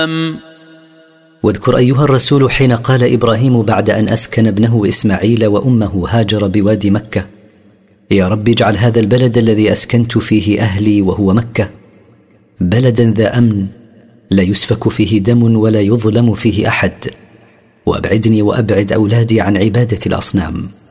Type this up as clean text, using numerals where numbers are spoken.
الأصنام. واذكر أيها الرسول حين قال إبراهيم بعد أن أسكن ابنه إسماعيل وأمه هاجر بوادي مكة: يا رب اجعل هذا البلد الذي أسكنت فيه أهلي وهو مكة بلدا ذا أمن لا يسفك فيه دم ولا يظلم فيه أحد، وأبعدني وأبعد أولادي عن عبادة الأصنام.